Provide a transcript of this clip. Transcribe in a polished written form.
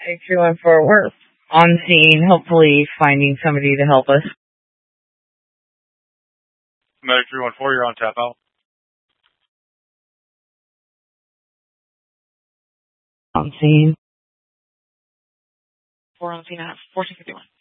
314, we're on scene, hopefully finding somebody to help us. Medic 314, you're on tap out. On scene. We're on scene at 1451.